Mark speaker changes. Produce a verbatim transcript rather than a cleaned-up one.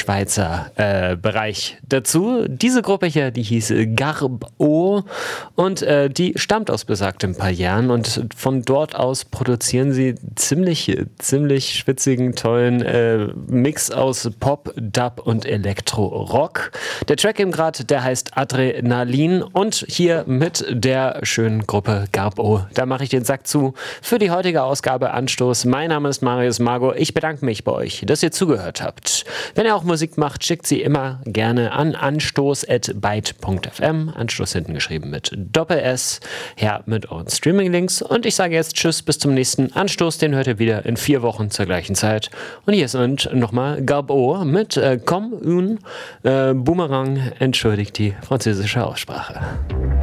Speaker 1: Schweizer äh, Bereich dazu. Diese Gruppe hier, die hieß Garbo und äh, die stammt aus besagtem Payerne und von dort aus produzieren sie ziemlich, ziemlich schwitzigen, tollen äh, Mix aus Pop, Dub und Elektro-Rock. Der Track eben gerade, der heißt Adrenalin und hier mit der schönen Gruppe Garbo. Da mache ich den Sack zu für die heutige Ausgabe Anstoß. Mein Name ist Marius Margo. Ich bedanke mich bei euch, dass ihr zugehört habt. Wenn ihr auch Musik macht, schickt sie immer gerne an anstoß at byte punkt f m. Anstoß hinten geschrieben mit Doppel-S. Her mit euren Streaming-Links. Und ich sage jetzt Tschüss, bis zum nächsten Anstoß. Den hört ihr wieder in vier Wochen zur gleichen Zeit. Und hier sind nochmal Garbo mit äh, Comme un äh, Boomerang. Entschuldigt die französische Aussprache.